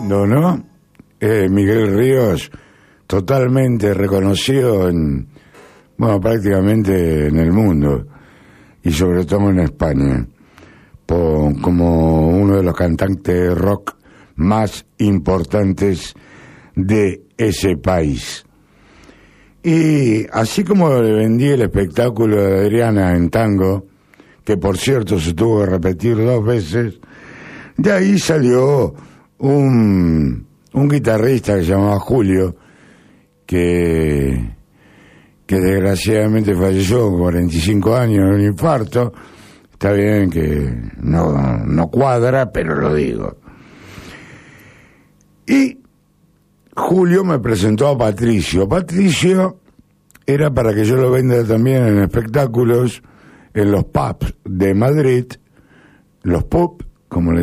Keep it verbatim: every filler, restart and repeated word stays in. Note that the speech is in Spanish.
lindo, ¿no? Eh, Miguel Ríos, totalmente reconocido en, bueno, prácticamente en el mundo, y sobre todo en España, por, como uno de los cantantes de rock más importantes de ese país. Y así como le vendí el espectáculo de Adriana en tango, que por cierto se tuvo que repetir dos veces, de ahí salió un, un guitarrista que se llamaba Julio, que, que desgraciadamente falleció con cuarenta y cinco años de un infarto. Está bien que no, no cuadra, pero lo digo. Y Julio me presentó a Patricio. Patricio era para que yo lo venda también en espectáculos, en los pubs de Madrid, los pubs, como le